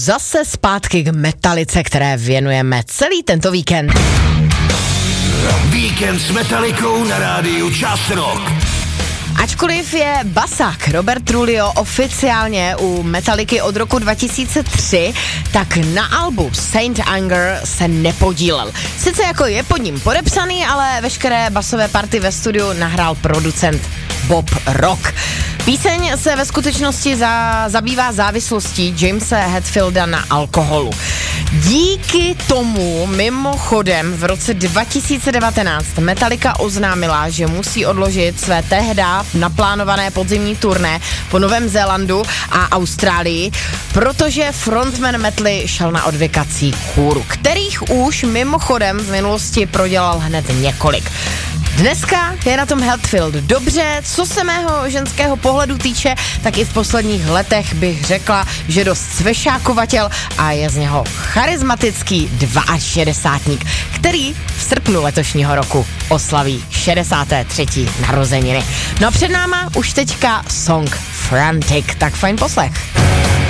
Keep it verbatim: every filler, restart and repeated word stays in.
Zase zpátky k Metalice, které věnujeme celý tento víkend. Víkend s Metalikou na rádiu Čas Rock. Ačkoliv je basák Robert Trujillo oficiálně u Metaliky od roku dva tisíce tři, tak na albu Saint Anger se nepodílel. Sice jako je pod ním podepsaný, ale veškeré basové party ve studiu nahrál producent Bob Rock. Píseň se ve skutečnosti za, zabývá závislostí Jamese Hetfielda na alkoholu. Díky tomu mimochodem v roce dva tisíce devatenáct Metallica oznámila, že musí odložit své tehda naplánované podzimní turné po Novém Zélandu a Austrálii, protože frontman Metly šel na odvykací kůru, kterých už mimochodem v minulosti prodělal hned několik. Dneska je na tom Hetfield dobře, co se mého ženského pohledu týče, tak i v posledních letech bych řekla, že dost svešákovatel a je z něho charismatický dvaašedesátník, který v srpnu letošního roku oslaví šedesáté třetí narozeniny. No a před náma už teďka song Frantic, tak fajn poslech.